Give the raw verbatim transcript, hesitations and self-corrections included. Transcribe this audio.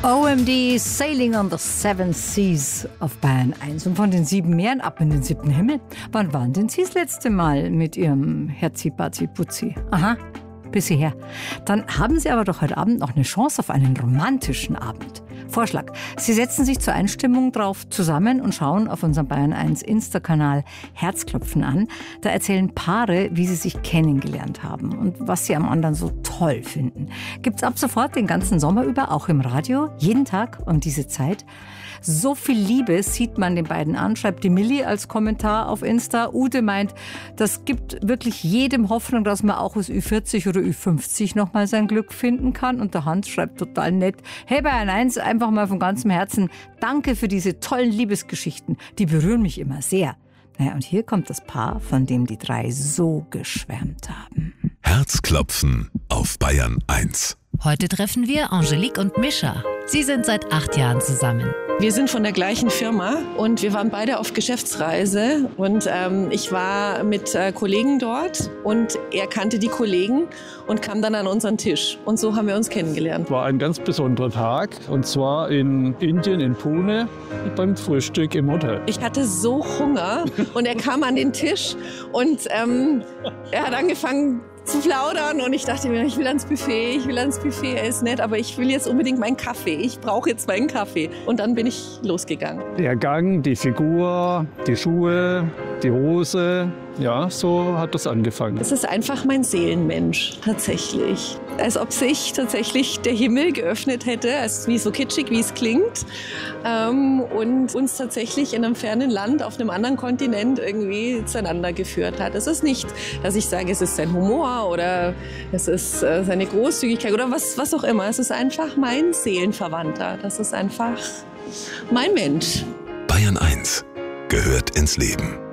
O M D Sailing on the Seven Seas auf Bayern eins. Und von den sieben Meeren ab in den siebten Himmel. Wann waren denn Sie das letzte Mal mit Ihrem Herzi-Bazi-Putzi? Aha, bis hierher. Dann haben Sie aber doch heute Abend noch eine Chance auf einen romantischen Abend. Vorschlag: Sie setzen sich zur Einstimmung drauf zusammen und schauen auf unserem Bayern eins Insta-Kanal Herzklopfen an. Da erzählen Paare, wie sie sich kennengelernt haben und was sie am anderen so toll finden. Gibt's ab sofort den ganzen Sommer über, auch im Radio, jeden Tag um diese Zeit. So viel Liebe sieht man den beiden an, schreibt die Milli als Kommentar auf Insta. Ute meint, das gibt wirklich jedem Hoffnung, dass man auch als Ü vierzig oder Ü fünfzig noch mal sein Glück finden kann. Und der Hans schreibt total nett: Hey Bayern eins, einfach mal von ganzem Herzen, danke für diese tollen Liebesgeschichten. Die berühren mich immer sehr. Naja, und hier kommt das Paar, von dem die drei so geschwärmt haben. Herzklopfen auf Bayern eins. Heute treffen wir Angelique und Mischa. Sie sind seit acht Jahren zusammen. Wir sind von der gleichen Firma und wir waren beide auf Geschäftsreise. Und ähm, ich war mit äh, Kollegen dort und er kannte die Kollegen und kam dann an unseren Tisch. Und so haben wir uns kennengelernt. War ein ganz besonderer Tag, und zwar in Indien, in Pune, beim Frühstück im Hotel. Ich hatte so Hunger und er kam an den Tisch und ähm, er hat angefangen zu plaudern und ich dachte mir, ich will ans Buffet, ich will ans Buffet, er ist nett, aber ich will jetzt unbedingt meinen Kaffee, ich brauche jetzt meinen Kaffee. Und dann bin ich losgegangen. Der Gang, die Figur, die Schuhe, die Hose, ja, so hat das angefangen. Es ist einfach mein Seelenmensch, tatsächlich. Als ob sich tatsächlich der Himmel geöffnet hätte, also wie so kitschig, wie es klingt, ähm, und uns tatsächlich in einem fernen Land, auf einem anderen Kontinent irgendwie zueinander geführt hat. Es ist nicht, dass ich sage, es ist sein Humor oder es ist äh, seine Großzügigkeit oder was, was auch immer. Es ist einfach mein Seelenverwandter. Das ist einfach mein Mensch. Bayern eins gehört ins Leben.